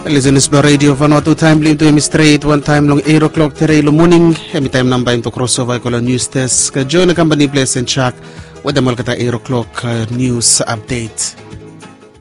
Listen to radio Vanuatu time lim to straight one time long 8 o'clock today morning. Every time number into crossover ko news desk. Join the company place and check with the Malkata 8 o'clock news update.